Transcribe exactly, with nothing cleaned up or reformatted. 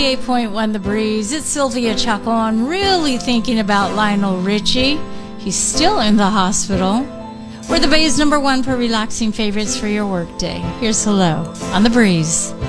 eight point one The Breeze. It's Sylvia Chaco. I'm really thinking about Lionel Richie. He's still in the hospital. We're the Bay's number one for relaxing favorites for your workday. Here's Hello on The Breeze.